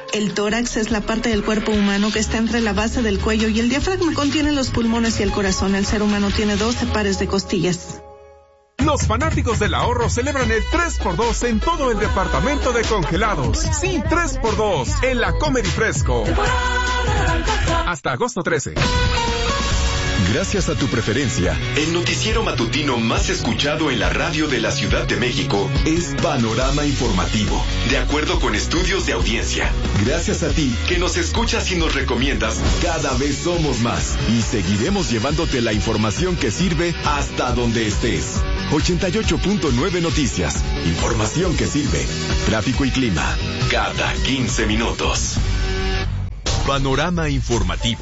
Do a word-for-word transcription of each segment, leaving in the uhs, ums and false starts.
El tórax es la parte del cuerpo humano que está entre la base del cuello y el diafragma. Contiene los pulmones y el corazón. El ser humano tiene doce pares de costillas. Los fanáticos del ahorro celebran el tres por dos en todo el departamento de congelados. Sí, tres por dos en la Comer y Fresco. Hasta agosto trece. Gracias a tu preferencia, el noticiero matutino más escuchado en la radio de la Ciudad de México es Panorama Informativo, de acuerdo con estudios de audiencia. Gracias a ti, que nos escuchas y nos recomiendas, cada vez somos más y seguiremos llevándote la información que sirve hasta donde estés. ochenta y ocho punto nueve Noticias, información que sirve. Tráfico y clima, cada quince minutos. Panorama Informativo.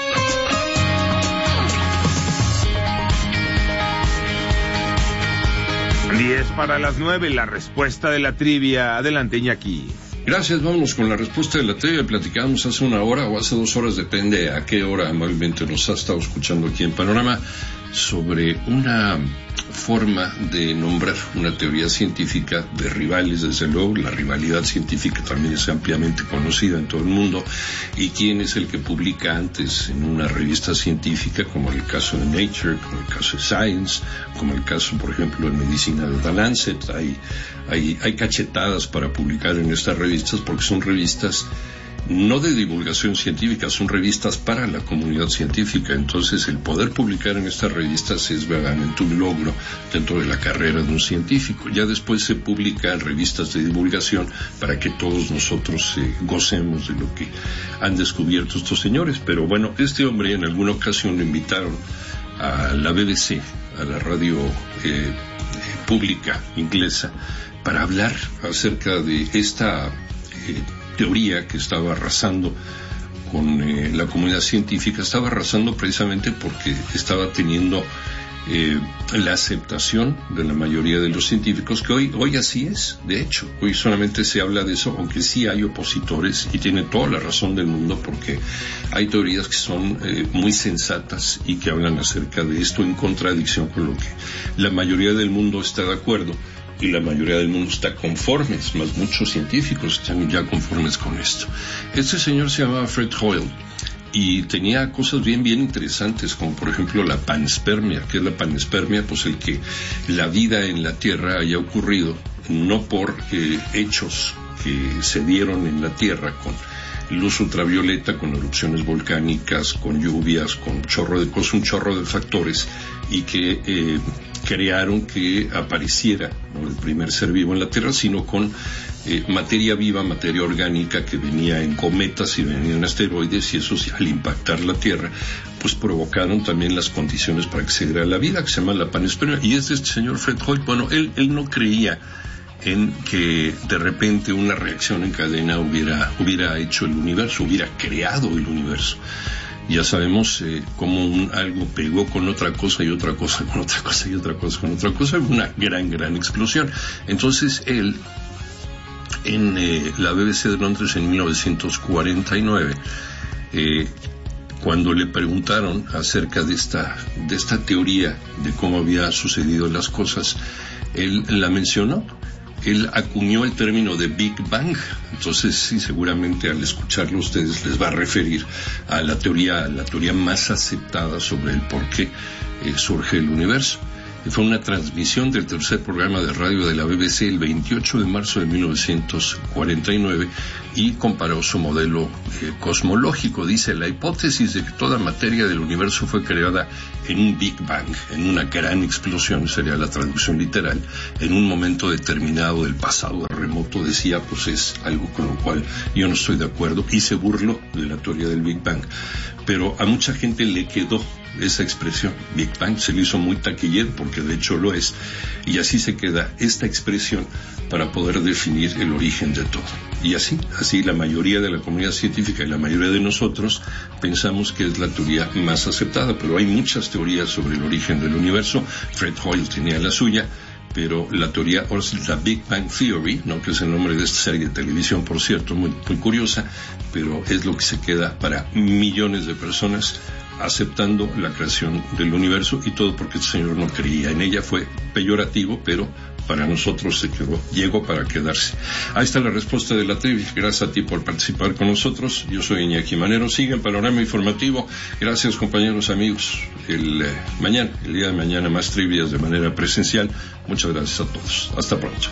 diez para las nueve, la respuesta de la trivia. Adelante, Iñaki. Gracias, vámonos con la respuesta de la trivia. Platicamos hace una hora o hace dos horas, depende a qué hora amablemente nos ha estado escuchando aquí en Panorama, sobre una forma de nombrar una teoría científica de rivales. Desde luego, la rivalidad científica también es ampliamente conocida en todo el mundo, y quién es el que publica antes en una revista científica, como el caso de Nature, como el caso de Science, como el caso, por ejemplo, en medicina de The Lancet. Hay, hay, hay cachetadas para publicar en estas revistas, porque son revistas no de divulgación científica, son revistas para la comunidad científica. Entonces, el poder publicar en estas revistas es verdaderamente un logro dentro de la carrera de un científico. Ya después se publican revistas de divulgación para que todos nosotros eh, gocemos de lo que han descubierto estos señores. Pero bueno, este hombre en alguna ocasión lo invitaron a la B B C, a la radio eh, pública inglesa, para hablar acerca de esta eh, teoría que estaba arrasando con eh, la comunidad científica. Estaba arrasando precisamente porque estaba teniendo eh, la aceptación de la mayoría de los científicos, que hoy, hoy así es. De hecho, hoy solamente se habla de eso, aunque sí hay opositores, y tiene toda la razón del mundo, porque hay teorías que son eh, muy sensatas y que hablan acerca de esto, en contradicción con lo que la mayoría del mundo está de acuerdo. Y la mayoría del mundo está conformes, más muchos científicos están ya conformes con esto. Este señor se llamaba Fred Hoyle y tenía cosas bien, bien interesantes, como por ejemplo la panspermia. ¿Qué es la panspermia? Pues el que la vida en la Tierra haya ocurrido no por eh, hechos que se dieron en la Tierra con luz ultravioleta, con erupciones volcánicas, con lluvias, con chorro de cosas, un chorro de factores, y que eh, crearon que apareciera, ¿no?, el primer ser vivo en la Tierra, sino con eh, materia viva, materia orgánica que venía en cometas y venía en asteroides, y eso al impactar la Tierra pues provocaron también las condiciones para que se diera la vida, que se llama la panspermia. Y es de este señor Fred Hoyle. Bueno, él, él no creía en que de repente una reacción en cadena hubiera, hubiera hecho el universo, hubiera creado el universo. Ya sabemos eh, cómo un, algo pegó con otra cosa y otra cosa con otra cosa y otra cosa con otra cosa, una gran, gran explosión. Entonces él, en eh, la B B C de Londres en mil novecientos cuarenta y nueve, eh, cuando le preguntaron acerca de esta, de esta teoría de cómo había sucedido las cosas, él la mencionó. Él acuñó el término de Big Bang. Entonces, sí, seguramente al escucharlo ustedes les va a referir a la teoría, la teoría más aceptada sobre el por qué eh, surge el universo. Fue una transmisión del tercer programa de radio de la B B C el veintiocho de marzo de mil novecientos cuarenta y nueve, y comparó su modelo eh, cosmológico. Dice: la hipótesis de que toda materia del universo fue creada en un Big Bang, en una gran explosión, sería la traducción literal, en un momento determinado del pasado remoto, decía, pues es algo con lo cual yo no estoy de acuerdo, y se burló de la teoría del Big Bang. Pero a mucha gente le quedó esa expresión, Big Bang, se le hizo muy taquillero, porque de hecho lo es, y así se queda esta expresión para poder definir el origen de todo. Y así, así la mayoría de la comunidad científica y la mayoría de nosotros pensamos que es la teoría más aceptada, pero hay muchas teorías sobre el origen del universo. Fred Hoyle tenía la suya, pero la teoría, ahora es la Big Bang Theory, ¿no?, que es el nombre de esta serie de televisión, por cierto, muy, muy curiosa, pero es lo que se queda para millones de personas, aceptando la creación del universo, y todo porque el señor no creía en ella. Fue peyorativo, pero para nosotros se quedó, llegó para quedarse. Ahí está la respuesta de la trivia. Gracias a ti por participar con nosotros. Yo soy Iñaki Manero. Sigue el Panorama Informativo. Gracias, compañeros, amigos. El eh, mañana, el día de mañana, más trivias de manera presencial. Muchas gracias a todos. Hasta pronto.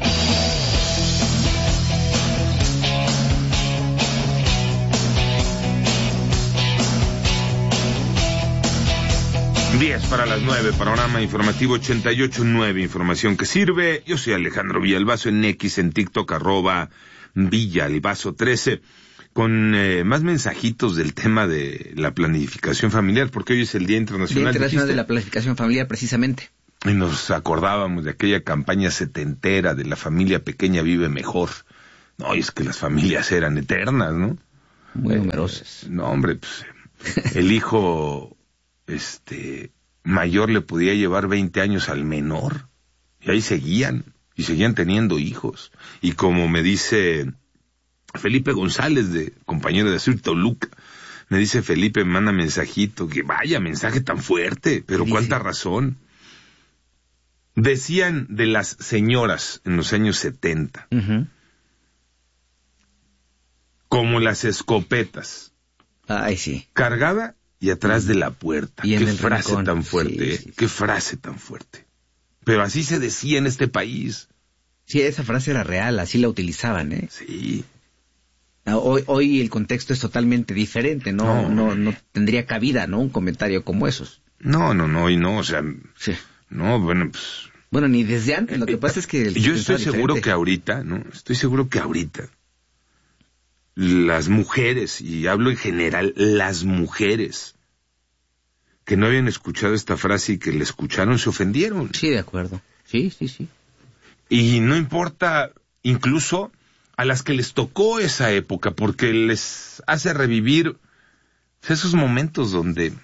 diez para las nueve, Panorama Informativo ochenta y ocho nueve, información que sirve. Yo soy Alejandro Villalbazo, en X, en TikTok, arroba Villalbazo trece, con eh, más mensajitos del tema de la planificación familiar, porque hoy es el Día Internacional, Día Internacional de la Planificación Familiar, precisamente. Y nos acordábamos de aquella campaña setentera de la familia pequeña vive mejor. No, y es que las familias eran eternas, ¿no? Muy numerosas. Eh, no, hombre, pues el hijo... este mayor le podía llevar veinte años al menor, y ahí seguían, y seguían teniendo hijos. Y como me dice Felipe González, de compañero de Azul Toluca, me dice Felipe, me manda mensajito, que vaya mensaje tan fuerte, pero cuánta razón. Decían de las señoras en los años setenta, uh-huh, como las escopetas. Ay, sí. Cargada y atrás de la puerta. Qué frase rincón. tan fuerte, sí, sí, qué frase tan fuerte. Pero así se decía en este país. Sí, esa frase era real, así la utilizaban, ¿eh? Sí. Hoy, hoy el contexto es totalmente diferente, ¿no? No, no, no tendría cabida, ¿no? Un comentario como esos. No, no, no, y no, o sea... Sí. No, bueno, pues... Bueno, ni desde antes, lo que pasa es que... Yo estoy seguro diferente. que ahorita, ¿no? Estoy seguro que ahorita... las mujeres, y hablo en general, las mujeres que no habían escuchado esta frase y que la escucharon se ofendieron. Sí, de acuerdo. Sí, sí, sí. Y no importa, incluso a las que les tocó esa época, porque les hace revivir esos momentos donde,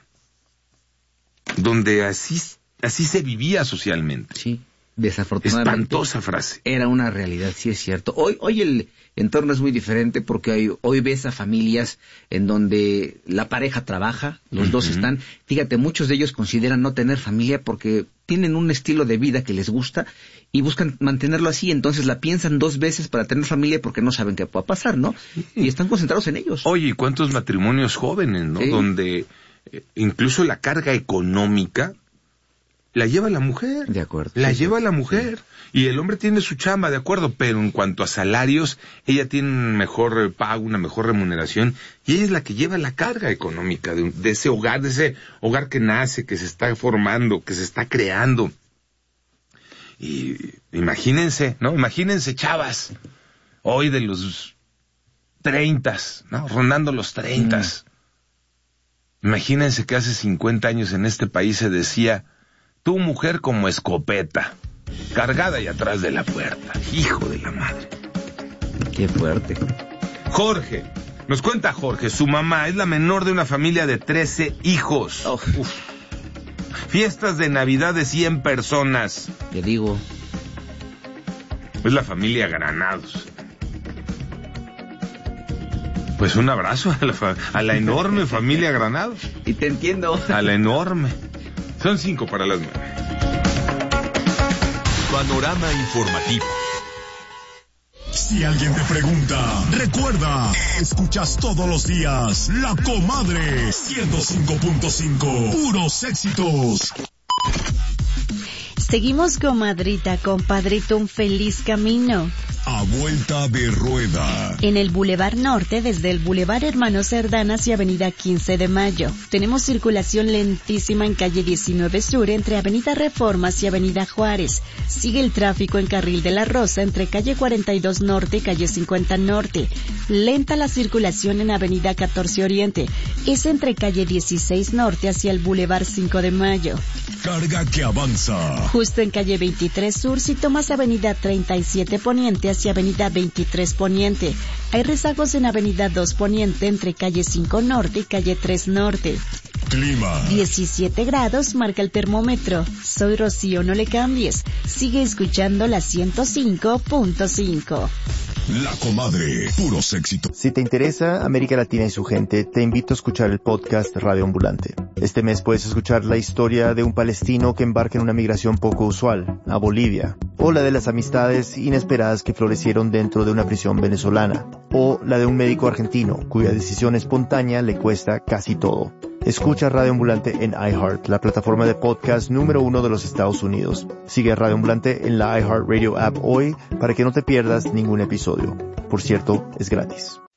donde así, así se vivía socialmente. Sí. Desafortunadamente. Espantosa frase. Era una realidad, sí es cierto. Hoy, hoy el entorno es muy diferente porque hoy, hoy ves a familias en donde la pareja trabaja, los uh-huh. dos están. Fíjate, muchos de ellos consideran no tener familia porque tienen un estilo de vida que les gusta y buscan mantenerlo así. Entonces la piensan dos veces para tener familia porque no saben qué pueda pasar, ¿no? Sí. Y están concentrados en ellos. Oye, ¿y cuántos matrimonios jóvenes, no? Sí. Donde eh, incluso la carga económica la lleva la mujer. De acuerdo. La sí, lleva sí, la mujer. Sí. Y el hombre tiene su chamba, de acuerdo, pero en cuanto a salarios, ella tiene un mejor pago, una mejor remuneración, y ella es la que lleva la carga económica de, de ese hogar, de ese hogar que nace, que se está formando, que se está creando. Y imagínense, ¿no? Imagínense, chavas, hoy de los treintas, ¿no? Rondando los treintas. Mm. Imagínense que hace cincuenta años en este país se decía... tu mujer como escopeta, cargada y atrás de la puerta. Hijo de la madre. Qué fuerte. Jorge, nos cuenta Jorge, su mamá es la menor de una familia de trece hijos. Oh. Uf. Fiestas de Navidad de cien personas. Te digo. Es la familia Granados. Pues un abrazo a la, fa- a la enorme familia Granados. Y te entiendo. A la enorme. Son cinco para las nueve. Panorama Informativo. Si alguien te pregunta, recuerda, escuchas todos los días La Comadre ciento cinco punto cinco, puros éxitos. Seguimos, comadrita, compadrito, un feliz camino. A vuelta de rueda. En el Boulevard Norte, desde el Boulevard Hermano Cerdán hacia Avenida quince de Mayo. Tenemos circulación lentísima en calle diecinueve Sur entre Avenida Reformas y Avenida Juárez. Sigue el tráfico en Carril de la Rosa entre calle cuarenta y dos Norte y calle cincuenta Norte. Lenta la circulación en Avenida catorce Oriente. Es entre calle dieciséis Norte hacia el Boulevard cinco de Mayo. Carga que avanza. Justo en calle veintitrés Sur, si tomas Avenida treinta y siete Poniente hacia Avenida veintitrés Poniente. Hay rezagos en Avenida dos Poniente entre calle cinco Norte y calle tres Norte. Clima. diecisiete grados marca el termómetro. Soy Rocío, no le cambies. Sigue escuchando la ciento cinco punto cinco. La Comadre, puros éxitos. Si te interesa América Latina y su gente, te invito a escuchar el podcast Radio Ambulante. Este mes puedes escuchar la historia de un palestino que embarca en una migración poco usual, a Bolivia, o la de las amistades inesperadas que florecieron dentro de una prisión venezolana, o la de un médico argentino cuya decisión espontánea le cuesta casi todo. Escucha Radio Ambulante en iHeart, la plataforma de podcast número uno de los Estados Unidos. Sigue a Radio Ambulante en la iHeartRadio app hoy para que no te pierdas ningún episodio. Por cierto, es gratis.